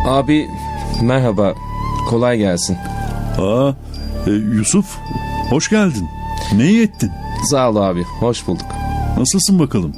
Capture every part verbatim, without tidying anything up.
Abi merhaba, kolay gelsin. Aa, e, Yusuf, hoş geldin. Ne iyi ettin? Sağ ol abi, hoş bulduk. Nasılsın bakalım?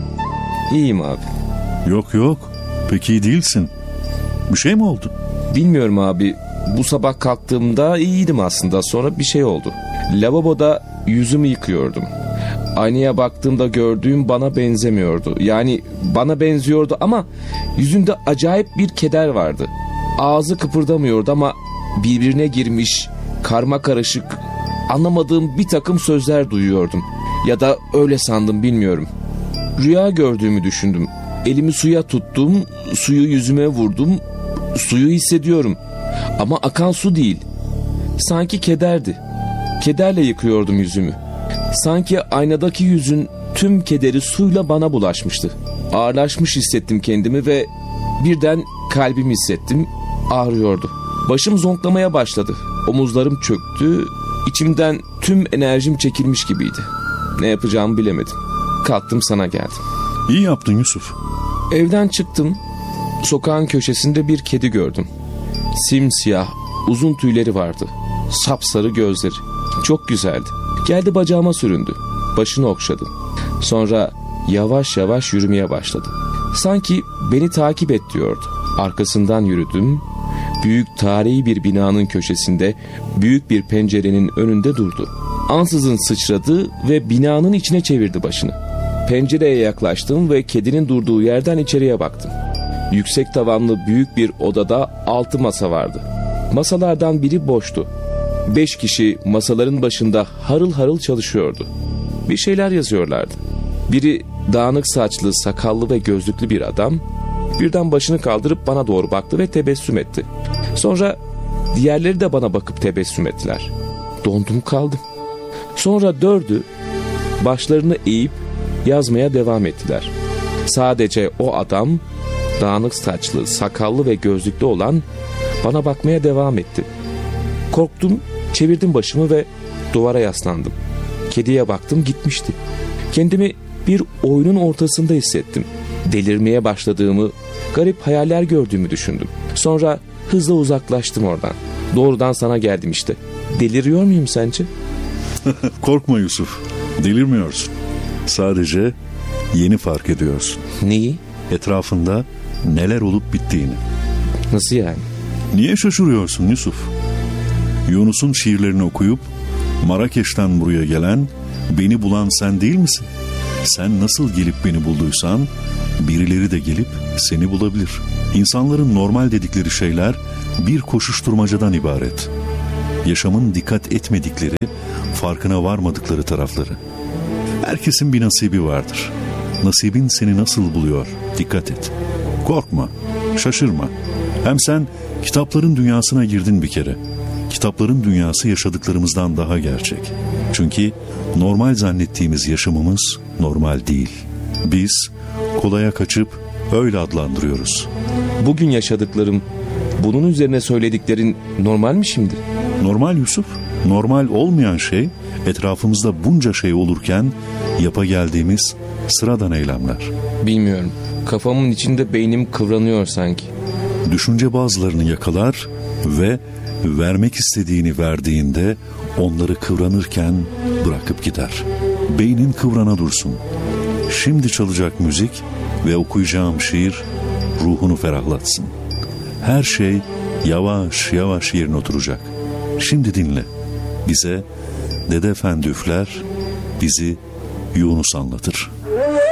İyiyim abi. Yok yok, pek iyi değilsin. Bir şey mi oldu? Bilmiyorum abi, bu sabah kalktığımda iyiydim aslında, sonra bir şey oldu. Lavaboda yüzümü yıkıyordum. Aynaya baktığımda gördüğüm bana benzemiyordu. Yani bana benziyordu ama yüzünde acayip bir keder vardı. Ağzı kıpırdamıyordu ama birbirine girmiş, karma karışık, anlamadığım bir takım sözler duyuyordum. Ya da öyle sandım, bilmiyorum. Rüya gördüğümü düşündüm. Elimi suya tuttum, suyu yüzüme vurdum. Suyu hissediyorum ama akan su değil. Sanki kederdi. Kederle yıkıyordum yüzümü. Sanki aynadaki yüzün tüm kederi suyla bana bulaşmıştı. Ağırlaşmış hissettim kendimi ve birden kalbimi hissettim. Ağrıyordu. Başım zonklamaya başladı. Omuzlarım çöktü. İçimden tüm enerjim çekilmiş gibiydi. Ne yapacağımı bilemedim. Kalktım, sana geldim. İyi yaptın Yusuf. Evden çıktım. Sokağın köşesinde bir kedi gördüm. Simsiyah, uzun tüyleri vardı. Sapsarı gözleri. Çok güzeldi. Geldi bacağıma süründü. Başını okşadı. Sonra yavaş yavaş yürümeye başladı. Sanki beni takip et diyordu. Arkasından yürüdüm. Büyük tarihi bir binanın köşesinde büyük bir pencerenin önünde durdu. Ansızın sıçradı ve binanın içine çevirdi başını. Pencereye yaklaştım ve kedinin durduğu yerden içeriye baktım. Yüksek tavanlı büyük bir odada altı masa vardı. Masalardan biri boştu. Beş kişi masaların başında harıl harıl çalışıyordu. Bir şeyler yazıyorlardı. Biri dağınık saçlı, sakallı ve gözlüklü bir adam. Birden başını kaldırıp bana doğru baktı ve tebessüm etti. Sonra diğerleri de bana bakıp tebessüm ettiler. Dondum kaldım. Sonra dördü başlarını eğip yazmaya devam ettiler. Sadece o adam, dağınık saçlı, sakallı ve gözlüklü olan, bana bakmaya devam etti. Korktum, çevirdim başımı ve duvara yaslandım. Kediye baktım, gitmişti. Kendimi bir oyunun ortasında hissettim. Delirmeye başladığımı, garip hayaller gördüğümü düşündüm. Sonra hızla uzaklaştım oradan. Doğrudan sana geldim işte. Deliriyor muyum sence? Korkma Yusuf, delirmiyorsun. Sadece yeni fark ediyorsun. Neyi? Etrafında neler olup bittiğini. Nasıl yani? Niye şaşırıyorsun Yusuf? Yunus'un şiirlerini okuyup Marrakeş'ten buraya gelen, beni bulan sen değil misin? Sen nasıl gelip beni bulduysan birileri de gelip seni bulabilir. İnsanların normal dedikleri şeyler bir koşuşturmacadan ibaret. Yaşamın dikkat etmedikleri, farkına varmadıkları tarafları. Herkesin bir nasibi vardır. Nasibin seni nasıl buluyor? Dikkat et. Korkma, şaşırma. Hem sen kitapların dünyasına girdin bir kere. Kitapların dünyası yaşadıklarımızdan daha gerçek. Çünkü normal zannettiğimiz yaşamımız normal değil. Biz kolaya kaçıp öyle adlandırıyoruz. Bugün yaşadıklarım, bunun üzerine söylediklerin normal mi şimdi? Normal Yusuf. Normal olmayan şey etrafımızda bunca şey olurken yapa geldiğimiz sıradan eylemler. Bilmiyorum. Kafamın içinde beynim kıvranıyor sanki. Düşünce bazılarını yakalar ve vermek istediğini verdiğinde onları kıvranırken bırakıp gider. Beynin kıvrana dursun. Şimdi çalacak müzik ve okuyacağım şiir ruhunu ferahlatsın. Her şey yavaş yavaş yerine oturacak. Şimdi dinle. Bize Dede Efendi üfler, bizi Yunus anlatır.